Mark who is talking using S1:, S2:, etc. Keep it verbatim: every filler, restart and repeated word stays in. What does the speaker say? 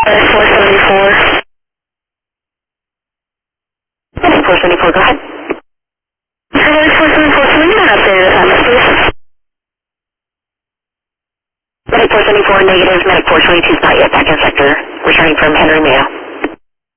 S1: Medic four seventy-four. Medic four seventy-four, go ahead. Medic four seventy-four, can we get an updated assignment, please? Medic four seventy-four, negative. Medic four twenty-two is not yet back in sector. Returning from Henry Mayo.